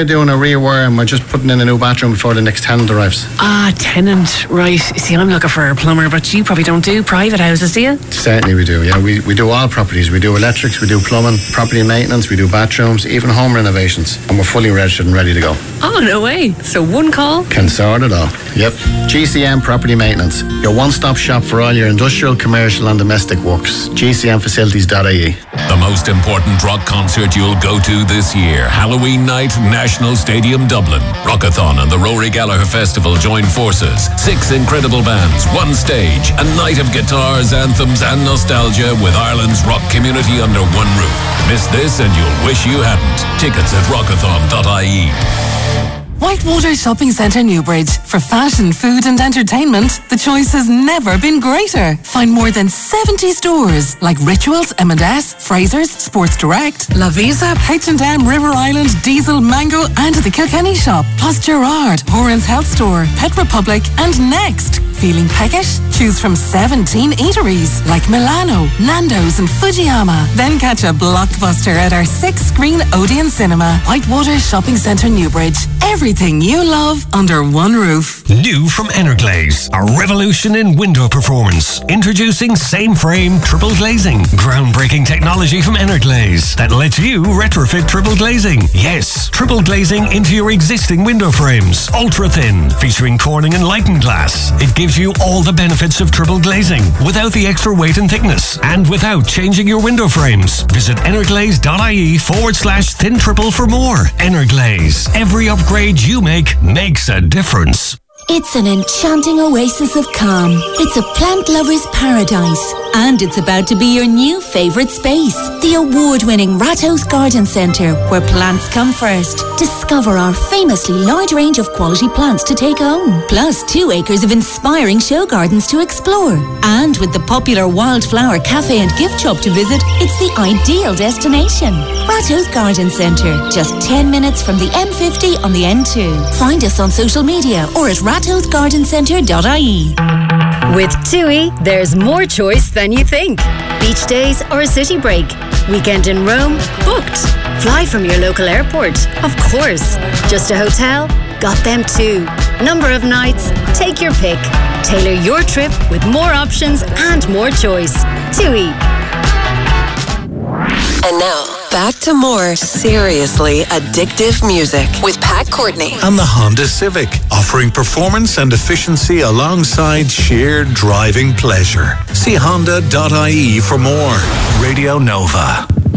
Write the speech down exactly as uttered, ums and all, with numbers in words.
of doing a rewire and we're just putting in a new bathroom before the next tenant arrives. Ah, tenant, right. See, I'm looking for a plumber, but you probably don't do private houses, do you? Certainly we do, yeah. We, we do all properties. We do electrics, we do plumbing, property maintenance, we do bathrooms, even home renovations. And we're fully registered and ready to go. Oh, no way. So one call? Can sort it all. Yep. G C M Property Maintenance. Your one-stop shop for all your industrial, commercial and domestic works. G C M facilities dot I E. The most important rock concert you'll go to this year. Halloween night, National Stadium, Dublin. Rockathon and the Rory Gallagher Festival join forces. Six incredible bands, one stage, a night of guitars, anthems and nostalgia with Ireland's rock community under one roof. Miss this and you'll wish you hadn't. Tickets at rockathon dot I E. Whitewater Shopping Centre Newbridge. For fashion, food and entertainment, the choice has never been greater. Find more than seventy stores like Rituals, M and S, Fraser's, Sports Direct, La Visa, H and M, River Island, Diesel, Mango and the Kilkenny Shop, plus Gerard, Horan's Health Store, Pet Republic and Next. Feeling peckish? Choose from seventeen eateries like Milano, Nando's and Fujiyama. Then catch a blockbuster at our six-screen Odeon Cinema. Whitewater Shopping Centre Newbridge. Everything you love under one roof. New from Energlaze, a revolution in window performance. Introducing same frame triple glazing. Groundbreaking technology from Energlaze that lets you retrofit triple glazing. Yes, triple glazing into your existing window frames. Ultra thin, featuring Corning and Lighten glass. It gives you all the benefits of triple glazing without the extra weight and thickness and without changing your window frames. Visit energlaze dot I E forward slash thin triple for more. Energlaze. Every upgrade you make makes a difference. It's an enchanting oasis of calm. It's a plant lover's paradise. And it's about to be your new favourite space. The award-winning Rathouse Garden Centre, where plants come first. Discover our famously large range of quality plants to take home. Plus two acres of inspiring show gardens to explore. And with the popular Wildflower Cafe and Gift Shop to visit, it's the ideal destination. Rathouse Garden Centre, just ten minutes from the M fifty on the N two. Find us on social media or at rathouse garden centre dot I E. With TUI, there's more choice than you think. Beach days or a city break. Weekend in Rome? Booked. Fly from your local airport? Of course. Just a hotel? Got them too. Number of nights? Take your pick. Tailor your trip with more options and more choice. TUI. And now, back to more seriously addictive music with Pat Courtney. And the Honda Civic, offering performance and efficiency alongside sheer driving pleasure. See honda dot I E for more. Radio Nova.